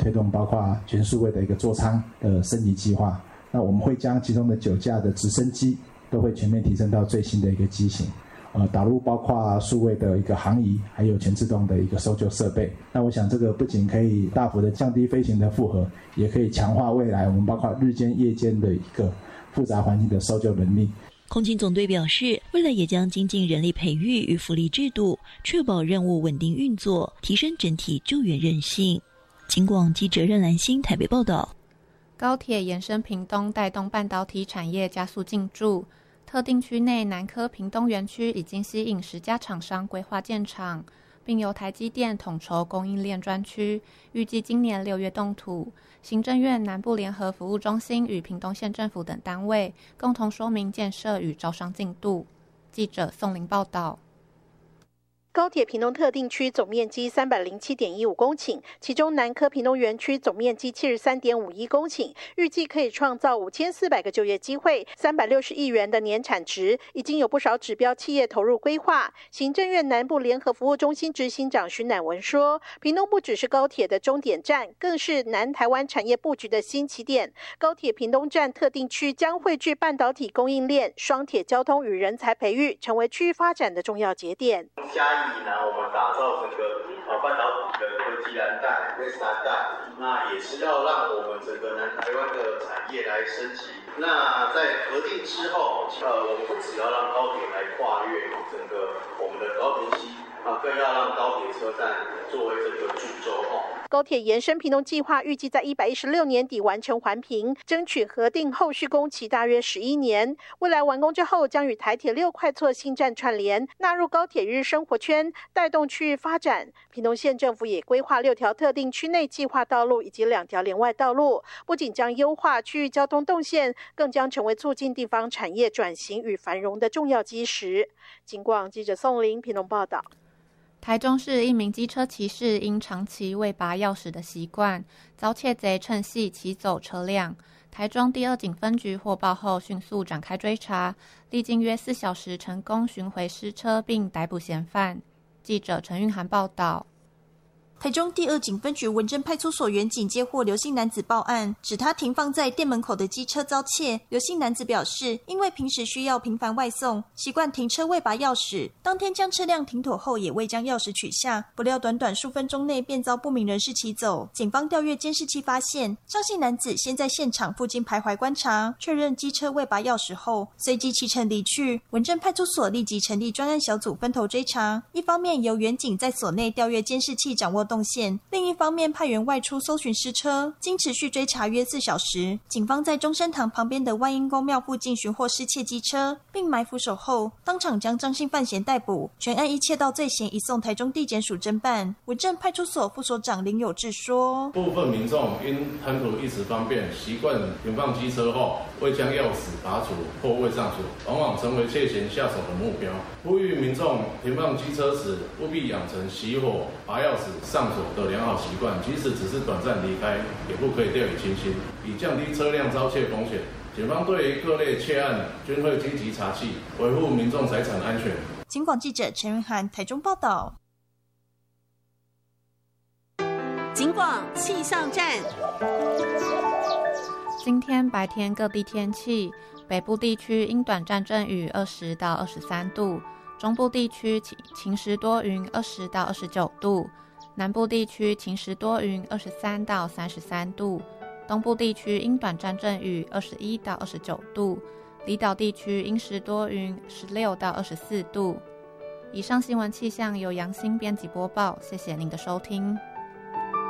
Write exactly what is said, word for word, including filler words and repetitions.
推动包括全数位的一个座舱的升级计划。那我们会将其中的九架的直升机都会全面提升到最新的一个机型，呃，导入包括数位的一个航仪，还有全自动的一个搜救设备。那我想这个不仅可以大幅的降低飞行的负荷，也可以强化未来我们包括日间夜间的一个复杂环境的搜救能力。 空勤总队表示，未来也将精进人力培育与福利制度，确保任务稳定运作，提升整体救援韧性。警广记者任兰心台北报道。 高铁延伸屏东，带动半导体产业加速进驻。特定区内南科屏东园区已经吸引十家厂商规划建厂，并由台积电统筹供应链专区，预计今年六月动土。行政院南部联合服务中心与屏东县政府等单位共同说明建设与招商进度。记者宋玲报道。 高铁屏东特定区总面积三百零七点一五公顷，其中南科屏东园区总面积七十三点五一公顷，预计可以创造五千四百个就业机会，三百六十亿元的年产值，已经有不少指标企业投入规划。行政院南部联合服务中心执行长徐乃文说，屏东不只是高铁的终点站，更是南台湾产业布局的新起点。高铁屏东站特定区将汇聚半导体供应链、双铁交通与人才培育，成为区域发展的重要节点。 以南我们打造整个呃半导体的科技蓝带、West 蓝带，那也是要让我们整个南台湾的产业来升级。那在核定之后，呃，我们不只要让高铁来跨越整个我们的高屏溪，啊，更要让高铁车站作为这个主轴哦。 高铁延伸屏东计划预计在一百一十六年底完成环评，争取核定后续工期大约十一年。未来完工之后，将与台铁六块厝新站串联，纳入高铁日生活圈，带动区域发展。屏东县政府也规划六条特定区内计划道路以及两条联外道路，不仅将优化区域交通动线，更将成为促进地方产业转型与繁荣的重要基石。警广记者宋玲屏东报道。 台中市一名机车骑士因长期未拔钥匙的习惯，遭窃贼趁隙骑走车辆。台中第二警分局获报后迅速展开追查，历经约四小时成功寻回失车并逮捕嫌犯。记者陈韵涵报道。 台中第二警分局文正派出所员警接获刘姓男子报案，指他停放在店门口的机车遭窃。刘姓男子表示，因为平时需要频繁外送，习惯停车未拔钥匙，当天将车辆停妥后也未将钥匙取下，不料短短数分钟内便遭不明人士骑走。警方调阅监视器发现，张姓男子先在现场附近徘徊观察，确认机车未拔钥匙后，随即启程离去。文正派出所立即成立专案小组分头追查，一方面由员警在所内调阅监视器掌握动线，另一方面派员外出搜寻失车。经持续追查约四小时，警方在中山堂旁边的万应公庙附近寻获失窃机车，并埋伏守候，当场将张姓犯嫌逮捕，全案一切到罪嫌移送台中地检署侦办。文正派出所副所长林有志说， 部分民众因贪图一时方便，习惯停放机车后未将钥匙拔除或未上锁，往往成为窃嫌下手的目标。呼吁民众停放机车时务必养成熄火、拔钥匙、上锁的良好习惯，即使只是短暂离开，也不可以掉以轻心，以降低车辆遭窃风险。警方对于各类窃案均会积极查缉，维护民众财产安全。 警广记者陈云涵台中报道。 警广气象站。 今天白天各地天气，北部地区因短暂阵雨二十到二十三度，中部地区晴时多云二十到二十九度，南部地区晴时多云二十三到三十三度，东部地区因短暂阵雨二十一到二十九度，离岛地区因时多云十六到二十四度。以上新闻气象由杨欣编辑播报，谢谢您的收听。